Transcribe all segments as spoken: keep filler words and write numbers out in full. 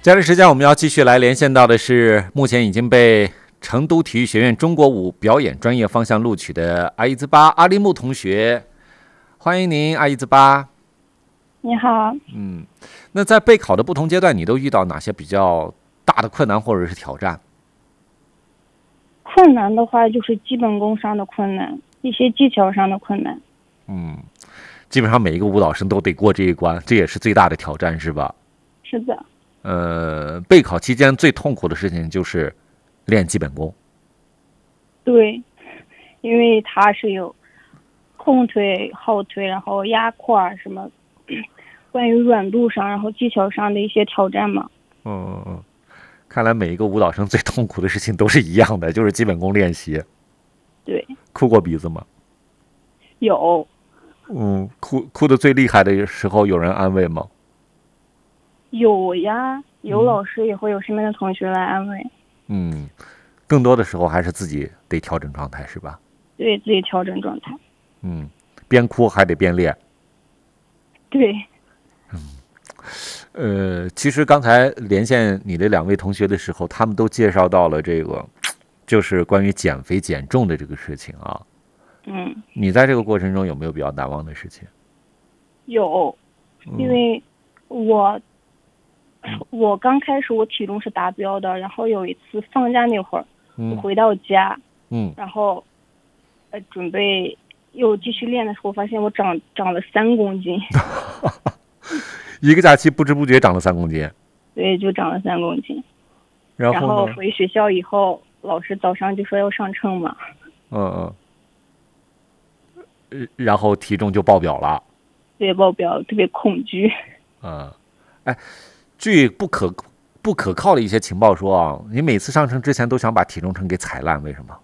接下来时间我们要继续来连线到的是目前已经被成都体育学院中国舞表演专业方向录取的阿依兹巴阿利木同学，欢迎您，阿依兹巴。 你好。 嗯，那在备考的不同阶段，你都遇到哪些比较大的困难或者是挑战？ 困难的话就是基本功上的困难，一些技巧上的困难。 嗯，基本上每一个舞蹈生都得过这一关，这也是最大的挑战，是吧？ 是的。 呃，备考期间最痛苦的事情就是练基本功。 对，因为它是有控腿、后腿，然后压胯什么，关于软度上，然后技巧上的一些挑战嘛。 嗯嗯嗯，看来每一个舞蹈生最痛苦的事情都是一样的，就是基本功练习。 对。 哭过鼻子吗？ 有。 嗯，哭哭的最厉害的时候，有人安慰吗？ 有呀，有老师也会有身边的同学来安慰。 嗯，更多的时候还是自己得调整状态，是吧？ 对，自己调整状态。 嗯，边哭还得边练。 对。 嗯，呃，其实刚才连线你的两位同学的时候，他们都介绍到了这个，就是关于减肥减重的这个事情啊。 嗯。 你在这个过程中有没有比较难忘的事情？ 有，因为我。嗯、我刚开始我体重是达标的，然后有一次放假那会儿， 嗯、 我回到家， 嗯， 然后，呃，准备又继续练的时候，发现我长长了三公斤。 一个假期不知不觉长了三公斤。 对，就长了三公斤。 然后然后回学校以后，老师早上就说要上称嘛。 嗯嗯。然后体重就爆表了。 对，爆表，特别恐惧。 嗯，哎。据不可不可靠的一些情报说啊，你每次上称之前都想把体重秤给踩烂，为什么？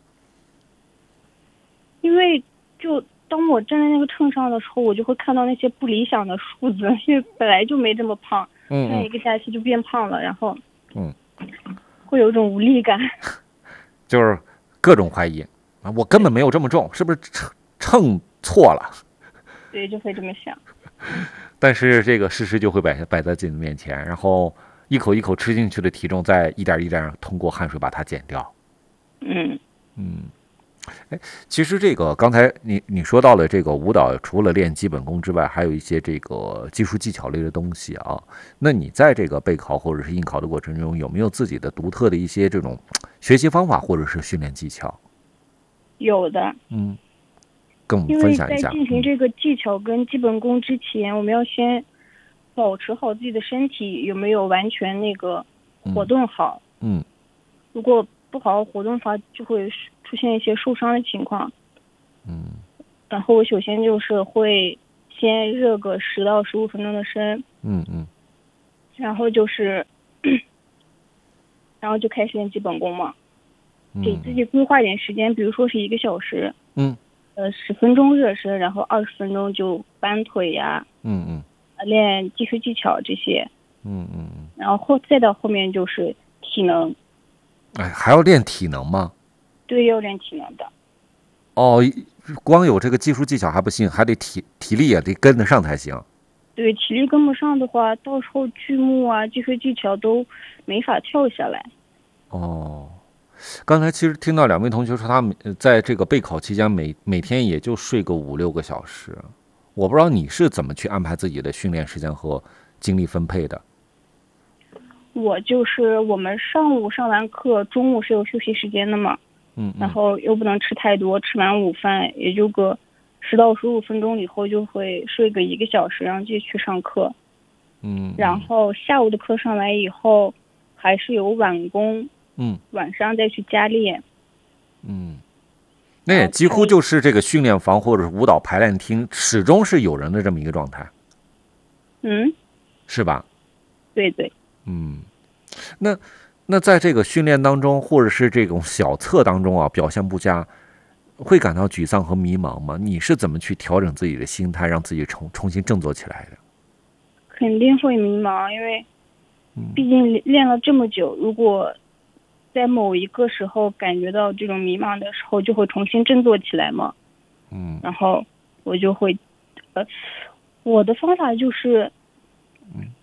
因为就当我站在那个秤上的时候，我就会看到那些不理想的数字，因为本来就没这么胖， 嗯， 上一个假期就变胖了，然后嗯， 会有一种无力感， 就是各种怀疑啊，我根本没有这么重，是不是称称错了？ 对，就会这么想。 但是这个事实就会摆摆在自己的面前，然后一口一口吃进去的体重，再一点一点通过汗水把它减掉。 嗯嗯，哎，其实这个刚才你你说到了这个舞蹈，除了练基本功之外，还有一些这个技术技巧类的东西啊。那你在这个备考或者是应考的过程中，有没有自己的独特的一些这种学习方法或者是训练技巧？ 有的。 嗯。跟我们分享一下。 因为在进行这个技巧跟基本功之前，嗯、我们要先保持好自己的身体有没有完全那个活动好。 嗯。嗯， 如果不好好活动的话，就会出现一些受伤的情况。 嗯。 然后我首先就是会先热个十到十五分钟的身。 嗯嗯。 然后就是，然后就开始练基本功嘛。 嗯、 给自己规划一点时间，比如说是一个小时。 嗯。 呃，十分钟热身，然后二十分钟就搬腿呀， 嗯嗯， 练技术技巧这些， 嗯嗯嗯， 然后后再到后面就是体能。 哎，还要练体能吗？ 对，要练体能的。 哦，光有这个技术技巧还不行，还得体体力也得跟得上才行。 对，体力跟不上的话，到时候剧目啊、技术技巧都没法跳下来。 哦。刚才其实听到两位同学说，他们在这个备考期间每每天也就睡个五六个小时，我不知道你是怎么去安排自己的训练时间和精力分配的。 我就是我们上午上完课，中午是有休息时间的嘛， 嗯， 然后又不能吃太多，吃完午饭也就个十到十五分钟以后就会睡个一个小时，然后继续去上课。 嗯， 然后下午的课上完以后，还是有晚功。 嗯， 晚上再去加练。 嗯，那也几乎就是这个训练房或者是舞蹈排练厅始终是有人的这么一个状态。 嗯， 是吧？ 对对。 嗯，那那在这个训练当中，或者是这种小测当中啊，表现不佳，会感到沮丧和迷茫吗？你是怎么去调整自己的心态，让自己重重新振作起来的？ 肯定会迷茫，因为毕竟练了这么久，如果在某一个时候感觉到这种迷茫的时候，就会重新振作起来嘛。 嗯， 然后我就会，呃，我的方法就是，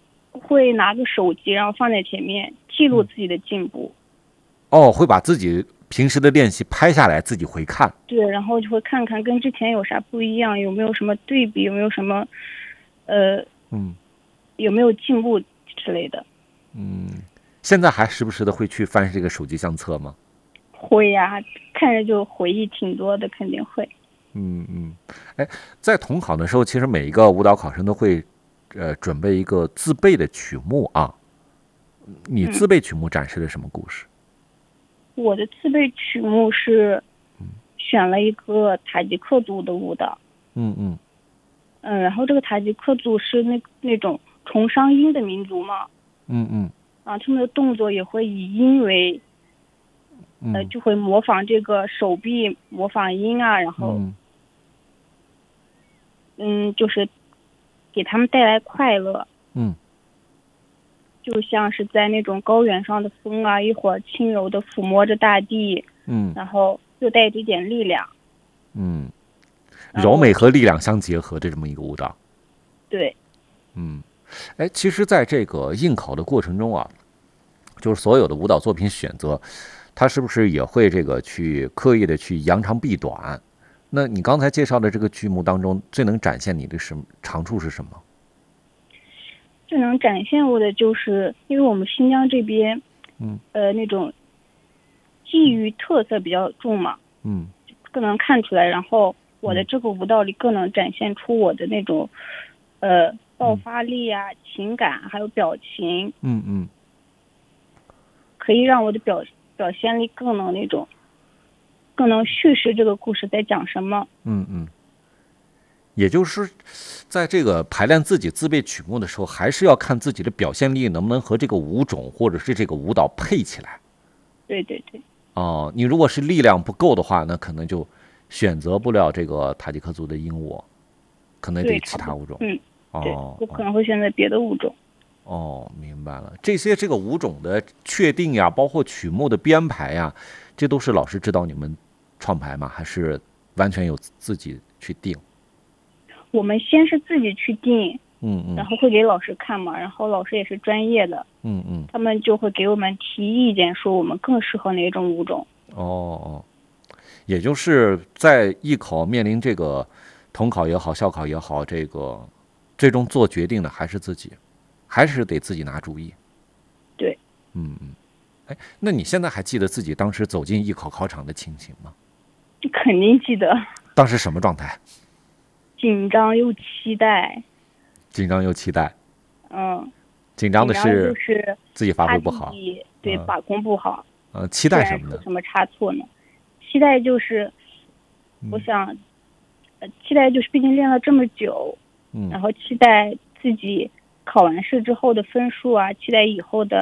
会拿个手机，然后放在前面记录自己的进步。 哦，会把自己平时的练习拍下来，自己回看。 对，然后就会看看跟之前有啥不一样，有没有什么对比，有没有什么，呃， 嗯， 有没有进步之类的。 嗯，现在还时不时的会去翻这个手机相册吗？ 会呀、啊，看着就回忆挺多的，肯定会。 嗯嗯，哎，在统考的时候，其实每一个舞蹈考生都会，呃，准备一个自备的曲目啊。你自备曲目展示了什么故事？ 嗯、我的自备曲目是选了一个塔吉克族的舞蹈。 嗯嗯嗯，然后这个塔吉克族是那那种崇尚音的民族嘛。 嗯嗯。 啊，他们的动作也会以音为。呃，就会模仿这个手臂，模仿音啊，然后， 嗯, 嗯，就是给他们带来快乐。 嗯， 就像是在那种高原上的风啊，一会儿轻柔的抚摸着大地， 嗯， 然后又带着一点力量。 嗯，柔美和力量相结合的这么一个舞蹈。 对。 嗯，哎，其实，在这个应考的过程中啊，就是所有的舞蹈作品选择。他是不是也会这个去刻意的去扬长避短？那你刚才介绍的这个剧目当中，最能展现你的什么长处是什么？ 最能展现我的就是，因为我们新疆这边， 嗯， 呃，那种地域特色比较重嘛， 嗯， 更能看出来。然后我的这个舞蹈里更能展现出我的那种，呃，爆发力啊、情感还有表情。 嗯嗯， 可以让我的表。表现力更能那种，更能叙事这个故事在讲什么。 嗯嗯，也就是在这个排练自己自备曲目的时候，还是要看自己的表现力能不能和这个舞种或者是这个舞蹈配起来。 对对对。 哦，你如果是力量不够的话，那可能就选择不了这个塔吉克族的鹦鹉，可能得其他舞种。 嗯，对， 哦， 我可能会选择别的舞种。 哦，明白了。这些这个舞种的确定呀，包括曲目的编排呀，这都是老师指导你们创排吗？还是完全由自己去定？ 我们先是自己去定， 嗯嗯， 然后会给老师看嘛，然后老师也是专业的， 嗯嗯， 他们就会给我们提意见，说我们更适合哪种舞种。 哦哦，也就是在艺考面临这个统考也好，校考也好，这个最终做决定的还是自己。还是得自己拿主意。 对。 嗯嗯，哎，那你现在还记得自己当时走进艺考考场的情形吗？ 肯定记得。 当时什么状态？ 紧张又期待。 紧张又期待。 嗯。 紧张的是就是自己发挥不好， 对， 嗯、 把控不好。 呃，期待什么呢？ 什么差错呢？期待就是，我想，呃，期待就是，毕竟练了这么久， 嗯， 然后期待自己考完试之后的分数啊，期待以后的